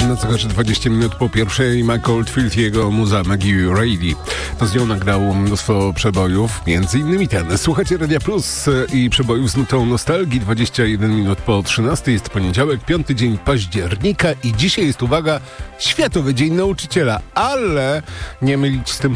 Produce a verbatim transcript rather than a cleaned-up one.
Na zegarze dwadzieścia minut po pierwszej Mike Oldfield i jego muza Maggie Reilly. To z nią nagrał mnóstwo przebojów, między innymi ten. Słuchajcie Radia Plus i przebojów z nutą nostalgii. dwadzieścia jeden minut po trzynastej jest poniedziałek, piąty dzień października i dzisiaj jest, uwaga, Światowy Dzień Nauczyciela, ale nie mylić z tym